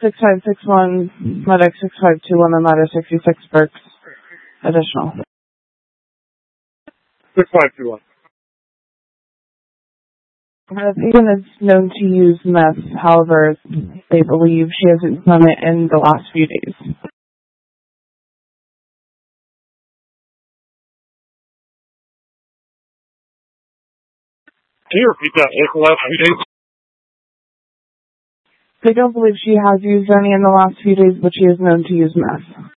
6561, medic 6521, and ladder 66 Burks. Additional. 6521. Megan is known to use meth, however, they believe she hasn't done it in the last few days. Can you repeat that? In the last few days? They don't believe she has used any in the last few days, but she is known to use meth.